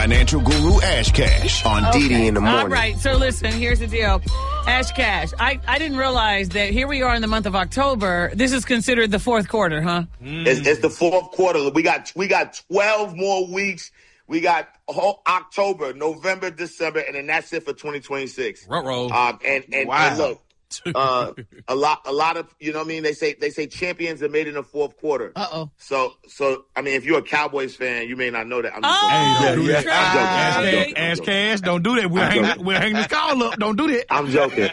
Financial guru Ash Cash on Didi in the morning. All right, so listen, here's the deal. Ash Cash, I didn't realize that here we are in the month of October. This is considered the fourth quarter, huh? It's the fourth quarter. We got 12 more weeks. We got whole October, November, December, and then that's it for 2026. Wow. And look, a lot of, you know what I mean? They say champions are made in the fourth quarter. So I mean, if you're a Cowboys fan, you may not know that. I'm just joking. Ash Cash, don't do that. We'll hang this call up. Don't do that. I'm joking.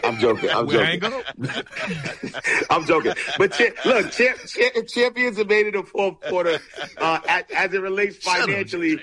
I'm joking. But look, champions are made in the fourth quarter. As it relates financially.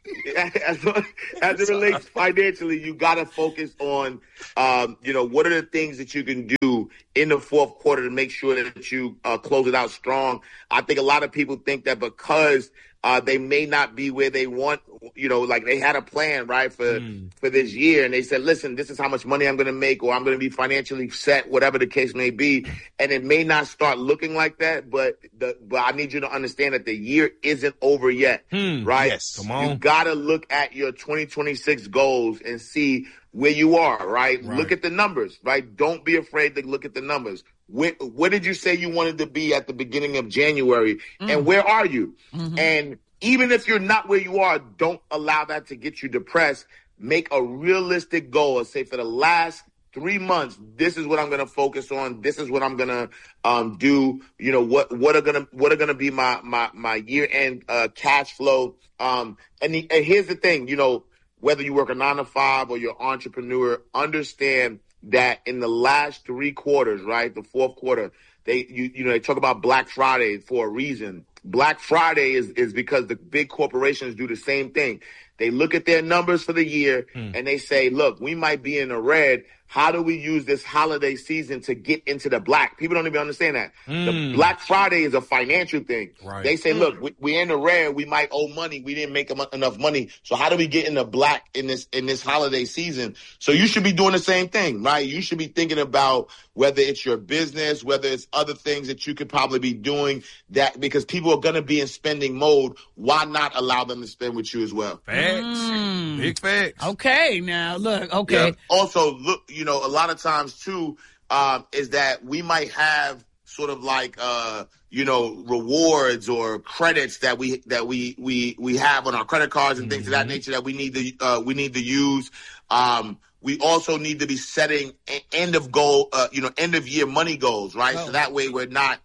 As it relates financially, you got to focus on, what are the things that you can do in the fourth quarter to make sure that you close it out strong. I think a lot of people think that because they may not be where they want, like they had a plan, right, for this year. And they said, listen, this is how much money I'm going to make, or I'm going to be financially set, whatever the case may be. And it may not start looking like that, but I need you to understand that the year isn't over yet, right? Yes, come on. You got to look at your 2026 goals and see where you are, right? Look at the numbers, right? Don't be afraid to look at the numbers. What did you say you wanted to be at the beginning of January? And where are you? And even if you're not where you are, don't allow that to get you depressed. Make a realistic goal. Say for the last 3 months, this is what I'm going to focus on. This is what I'm going to do. What are going to be my year-end cash flow. And here's the thing, whether you work a 9 to 5 or you're an entrepreneur, understand that in the last 3 quarters, right, the fourth quarter, they talk about Black Friday for a reason. Black Friday is because the big corporations do the same thing. They look at their numbers for the year and they say, look, we might be in the red. How do we use this holiday season to get into the black? People don't even understand that. The Black Friday is a financial thing. Right. They say, look, we're in the red. We might owe money. We didn't make enough money. So how do we get in the black in this holiday season? So you should be doing the same thing, right? You should be thinking about whether it's your business, whether it's other things that you could probably be doing that, because people are going to be in spending mode. Why not allow them to spend with you as well? Facts. Big facts. Okay, now look. Okay. Yeah. Also, look, a lot of times too, is that we might have sort of like rewards or credits that we have on our credit cards and things of that nature that we need to use. We also need to be setting end of year money goals, right? So that way we're not,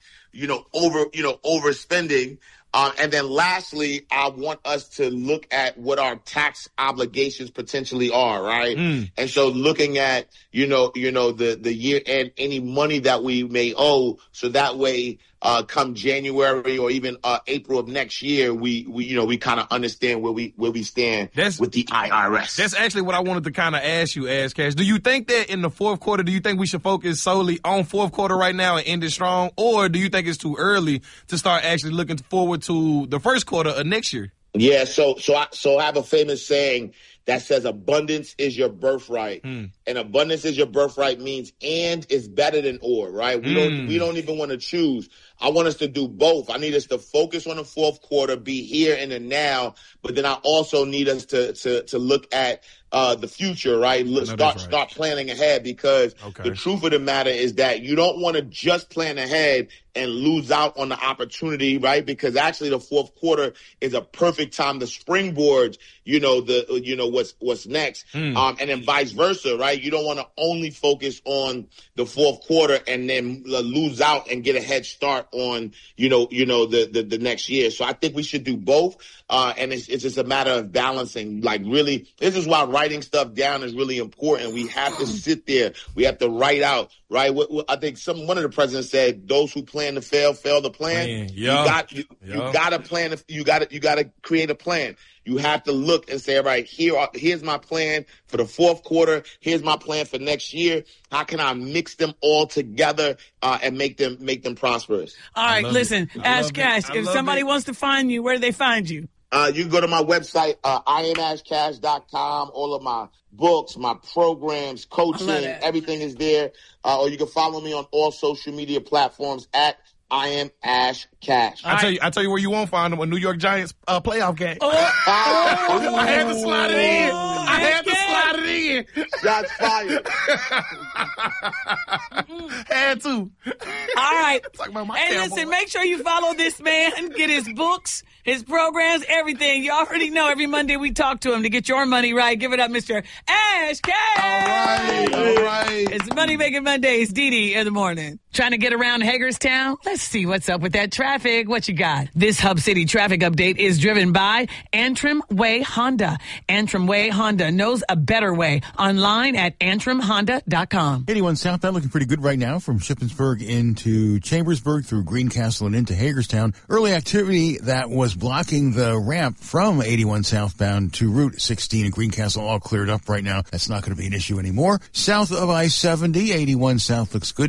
overspending. And then lastly, I want us to look at what our tax obligations potentially are, right? And so looking at, the year end, any money that we may owe, so that way, come January or even April of next year, we kind of understand where we stand with the IRS. That's actually what I wanted to kind of ask you, Ash Cash. Do you think that in the fourth quarter, do you think we should focus solely on fourth quarter right now and end it strong, or do you think it's too early to start actually looking forward to the first quarter of next year? Yeah, so I have a famous saying that says abundance is your birthright. And abundance is your birthright means and is better than or, right? We don't even want to choose. I want us to do both. I need us to focus on the fourth quarter, be here in the now, but then I also need us to look at the future, right? Start planning ahead, because the truth of the matter is that you don't want to just plan ahead and lose out on the opportunity, right? Because actually the fourth quarter is a perfect time to springboard, what's next. And then vice versa, right? You don't want to only focus on the fourth quarter and then lose out and get a head start on, the next year. So I think we should do both. And it's just a matter of balancing. Like, really, this is why writing stuff down is really important. We have to sit there. We have to write out, right? I think one of the presidents said, those who plan to fail to plan. You got to plan. You got to create a plan. You have to look and say, all right, here's my plan for the fourth quarter. Here's my plan for next year. How can I mix them all together and make them prosperous? All right, listen, Ash Cash, if somebody wants to find you, where do they find you? You can go to my website, IamAshCash.com. All of my books, my programs, coaching, everything is there. Or you can follow me on all social media platforms at I am Ash Cash. I tell you where you won't find them, a New York Giants playoff game. I had to slide it in. I had to slide it in. Shots fired. Had to. All right. Talk about my And Cowboys. listen, make sure you follow this man, get his books, his programs, everything. You already know every Monday we talk to him to get your money right. Give it up, Mr. Ash Cash. All right. It's Money Making Mondays, Dee in the morning. Trying to get around Hagerstown? Let's see what's up with that traffic. What you got? This Hub City traffic update is driven by Antrim Way Honda. Antrim Way Honda knows a better way. Online at antrimhonda.com. 81 southbound looking pretty good right now from Shippensburg into Chambersburg through Greencastle and into Hagerstown. Early activity that was blocking the ramp from 81 southbound to Route 16 in Greencastle all cleared up right now. That's not going to be an issue anymore. South of I-70, 81 south looks good.